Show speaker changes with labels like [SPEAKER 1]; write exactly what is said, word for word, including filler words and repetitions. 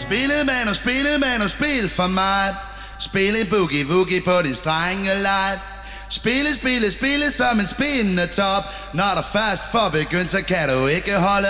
[SPEAKER 1] Spillet man og spillet man og spil for mig. Spil en boogie-woogie på din strenge leg. Spille, spille, spille som en spindende top. Når der først får begyndt, så kan du ikke holde